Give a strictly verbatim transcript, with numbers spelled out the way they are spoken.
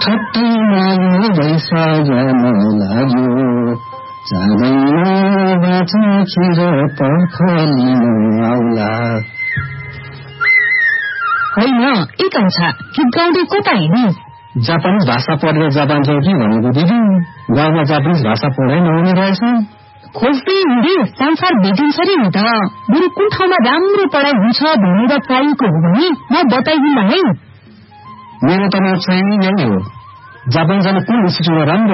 ठट्टै लाग्दै सजन लाग्यो जाँदैन बाँचेर पर्खलिनु आउला। होइन एकांशा गीत गाउँदै कता हिँड्ने? जापानिज भाषा पढेर जापान जाउँ कि भनेको दिदी, गाउँमा जापानिज भाषा पढाइ नहुने रहेछ। खोज्दै हिँडे संसार भेटिन्छ रे नि त। बरु कुन ठाउँमा राम्रो पढाइ हुन्छ भनेर चाहिएको हो भने म बताइदिन्ला है। मेरो त छैन नै हो। जापान जाने कुन इन्स्टिट्युटमा राम्रो